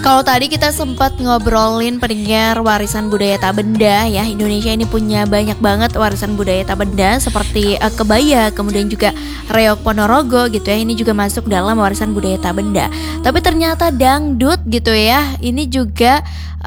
Kalau tadi kita sempat ngobrolin pendengar warisan budaya tak benda ya, Indonesia ini punya banyak banget warisan budaya tak benda seperti kebaya, kemudian juga reok Ponorogo gitu ya. Ini juga masuk dalam warisan budaya tak benda. Tapi ternyata dangdut gitu ya, ini juga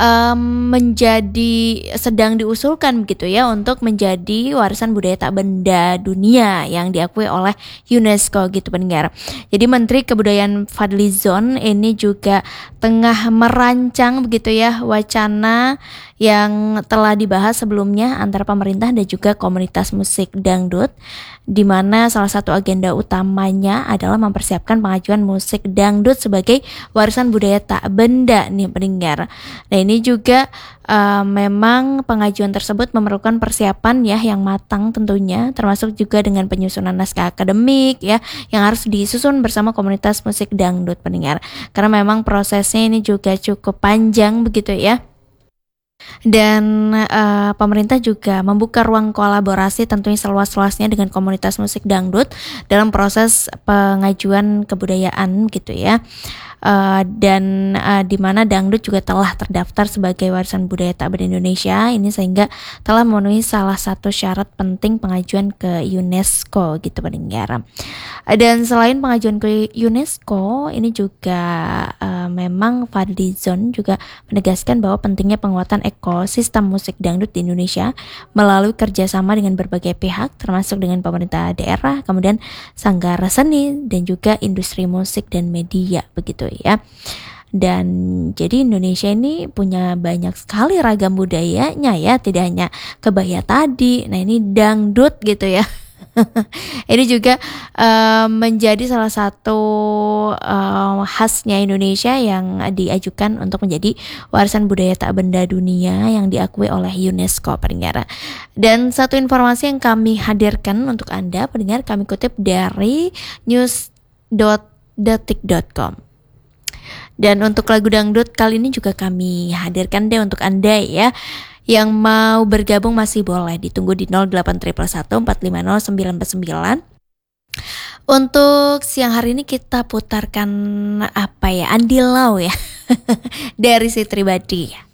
menjadi sedang diusulkan begitu ya untuk menjadi warisan budaya tak benda dunia yang diakui oleh UNESCO gitu pendengar. Jadi Menteri Kebudayaan Fadlizon ini juga tengah merancang begitu ya wacana yang telah dibahas sebelumnya antara pemerintah dan juga komunitas musik dangdut, di mana salah satu agenda utamanya adalah mempersiapkan pengajuan musik dangdut sebagai warisan budaya tak benda nih pendengar. Nah ini juga memang pengajuan tersebut memerlukan persiapan ya yang matang tentunya, termasuk juga dengan penyusunan naskah akademik ya yang harus disusun bersama komunitas musik dangdut pendengar. Karena memang prosesnya ini juga cukup panjang begitu ya. Dan pemerintah juga membuka ruang kolaborasi tentunya seluas-luasnya dengan komunitas musik dangdut dalam proses pengajuan kebudayaan gitu ya. Dan di mana dangdut juga telah terdaftar sebagai warisan budaya tak benda Indonesia ini, sehingga telah memenuhi salah satu syarat penting pengajuan ke UNESCO gitu pendengar. Dan selain pengajuan ke UNESCO ini juga memang Fadlizon juga menegaskan bahwa pentingnya penguatan ekosistem musik dangdut di Indonesia melalui kerjasama dengan berbagai pihak termasuk dengan pemerintah daerah, kemudian sanggar seni dan juga industri musik dan media begitu ya. Dan jadi Indonesia ini punya banyak sekali ragam budayanya ya, tidak hanya kebaya tadi. Nah ini dangdut gitu ya. Ini juga menjadi salah satu khasnya Indonesia yang diajukan untuk menjadi warisan budaya tak benda dunia yang diakui oleh UNESCO pendengar. Dan satu informasi yang kami hadirkan untuk Anda pendengar, kami kutip dari news.detik.com. Dan untuk lagu dangdut kali ini juga kami hadirkan deh untuk Anda ya. Yang mau bergabung masih boleh ditunggu di 08111 450 949. Untuk siang hari ini kita putarkan apa ya, Andi Lau ya dari Si Tribadi.